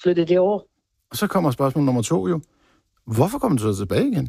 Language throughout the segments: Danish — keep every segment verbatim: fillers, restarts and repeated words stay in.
flyttede det over. Og så kommer spørgsmål nummer to jo. Hvorfor kom du så tilbage igen?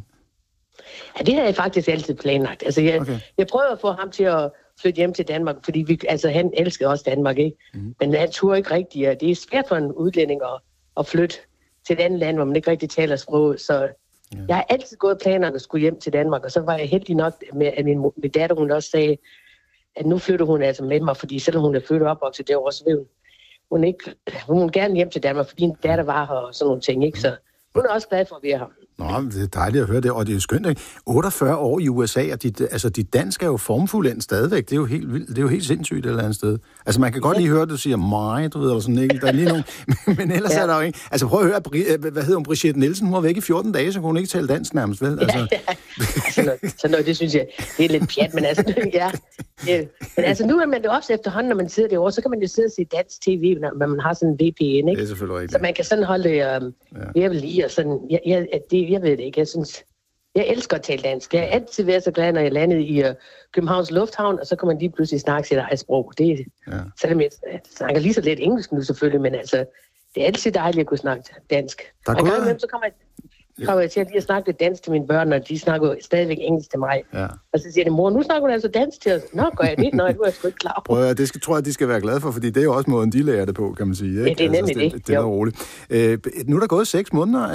Ja, det har jeg faktisk altid planlagt. Altså, jeg, okay. jeg prøver at få ham til at flytte hjem til Danmark, fordi vi, altså, han elsker også Danmark, ikke? Mm. Men han turde ikke rigtigt, og det er svært for en udlænding at, at flytte til et andet land, hvor man ikke rigtig taler sprog. Så ja. Jeg har altid gået planerne at skulle hjem til Danmark, og så var jeg heldig nok med, at min, min datter, hun også sagde, at nu flytter hun altså med mig, fordi selvom hun er født og opvokset derovre, så vil hun, hun, ikke, hun vil gerne hjem til Danmark, fordi en datter var her og sådan nogle ting, ikke? Så hun er også glad for, at vi er her. Nå, det er dejligt at høre det, og det er jo skønt, ikke? otteogfyrre år i U S A, og dit, altså, dit dansk er jo formfuldendt stadigvæk. Det er jo helt vildt, det er jo helt sindssygt et eller andet sted. Altså, man kan godt lige høre, at du siger mig, du ved, eller sådan, ikke? Der er lige nogle, men ellers ja. Er der jo ikke. Altså, prøv at høre, hvad hedder hun, Brigitte Nielsen, hun var væk i fjorten dage, så kunne hun ikke tale dansk nærmest, vel? Altså. Ja, ja. Altså, noget, så noget, det synes jeg, det er lidt pjat, men altså, ja. ja. Men altså, nu er man det også efterhånden, når man sidder derovre, så kan man jo sidde og se dansk tv, når man har sådan en V P N, ikke? Det er selvfølgelig rigtigt. Så man kan sådan holde det, um, ja. Jeg vil lige, og sådan, jeg, jeg, det, jeg ved det ikke, jeg synes, jeg elsker at tale dansk. Jeg har altid været så glad, når jeg landede i uh, Københavns Lufthavn, og så kan man lige pludselig snakke sit eget sprog. Det er, ja. Selvom jeg, jeg snakker lige så lidt engelsk nu selvfølgelig, men altså, det er altid dejligt at kunne snakke dansk. Og en gang imellem, så kommer jeg, kommer jeg til at lige at snakke lidt dansk til mine børn, og de snakker jo stadigvæk engelsk til mig. Ja. Og så siger de, mor, nu snakker du altså dansk til os. Nå, gør jeg det? Nå, du er sgu ikke klar. Prøv at, det skal, tror jeg, de skal være glade for, fordi det er jo også måden, de lærer det på, kan man sige. Ikke? Ja, det er nemlig altså, det. Det er roligt. Øh, nu er der gået seks måneder.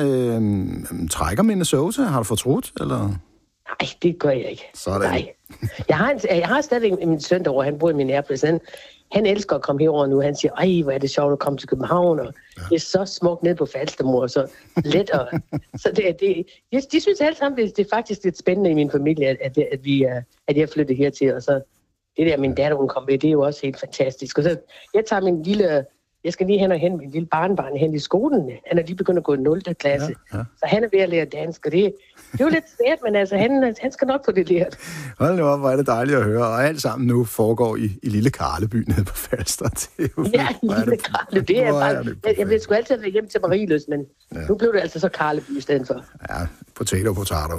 Øh, trækker Minnesota? Har du fortrudt, eller? Nej, det gør jeg ikke. Sådan. Nej. Jeg har, en, jeg har stadigvæk min søn derovre, han bor i Minneapolis. Han, han elsker at komme herover nu. Han siger, ej, hvor er det sjovt at komme til København, og ja. Det er så smukt ned på Falstermor, så let. Og, så det, det, de, de synes alle sammen, det, det er faktisk lidt spændende i min familie, at, at, at, vi, at jeg flytter hertil, og så det der, min datter, hun kom med, det er jo også helt fantastisk. Og så, jeg tager min lille, jeg skal lige hen og hen min lille barnbarn hen i skolen. Han er lige begyndt at gå i nul klasse, ja, ja. Så han er ved at lære dansk, og det, det er jo lidt svært, men altså, han, han skal nok få det lært. Hold nu op, hvor er det dejligt at høre, og alt sammen nu foregår i, i lille Karleby nede på Falster. Det er jo, ja, lille Karleby, det er bare, jeg, jeg vil sgu altid være hjem til Marieløs, men ja. Nu blev det altså så Karleby i stedet for. Ja, potato, potato.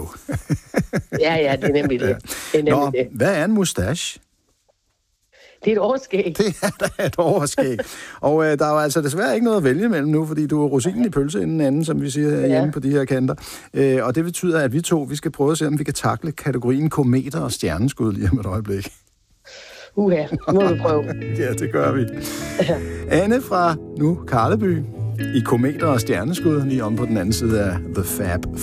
ja, ja, det er nemlig det. det, er nemlig Nå, det. Hvad er en mustache? Det er et overskæg. Det er da et overskæg. Og øh, der er jo altså desværre ikke noget at vælge mellem nu, fordi du er rosinen i pølse inden anden, som vi siger ja. Hjemme på de her kanter. Øh, og det betyder, at vi to, vi skal prøve at se, om vi kan takle kategorien kometer og stjerneskud lige om et øjeblik. Uha, nu må vi prøve. Ja, det gør vi. Anne fra nu Karleby i kometer og stjerneskud, lige om på den anden side af The Fab